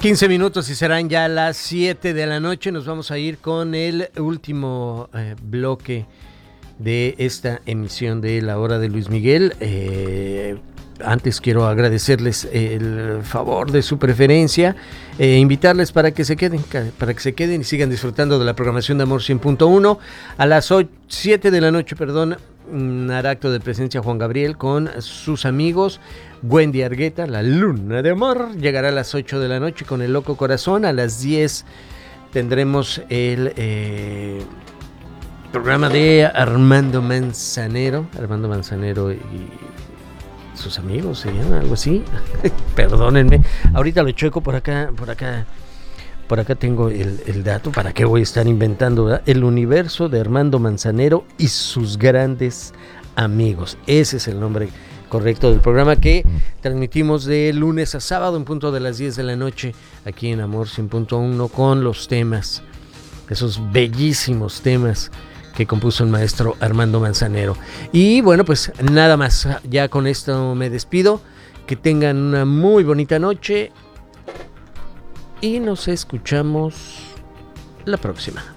15 minutos y serán ya las 7 de la noche. Nos vamos a ir con el último bloque de esta emisión de La Hora de Luis Miguel. Antes quiero agradecerles el favor de su preferencia, invitarles para que se queden y sigan disfrutando de la programación de Amor 100.1. A las 7 de la noche, hará acto de presencia Juan Gabriel con sus amigos. Wendy Argueta, La Luna de Amor, llegará a las 8 de la noche con El Loco Corazón. A las 10 tendremos el programa de Armando Manzanero y sus amigos, se llama algo así. Perdónenme, ahorita lo checo por acá tengo el dato. ¿Para qué voy a estar inventando, verdad? El universo de Armando Manzanero y sus grandes amigos. Ese es el nombre correcto del programa que transmitimos de lunes a sábado en punto de las 10 de la noche aquí en Amor 100.1 con los temas, esos bellísimos temas que compuso el maestro Armando Manzanero. Y bueno, pues nada más, ya con esto me despido. Que tengan una muy bonita noche y nos escuchamos la próxima.